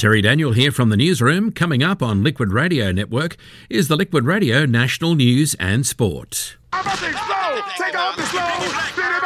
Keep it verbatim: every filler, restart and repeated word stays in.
Terry Daniel here from the newsroom. Coming up on Liquid Radio Network is the Liquid Radio National News and Sport. I'm about to explode! Take off the slow!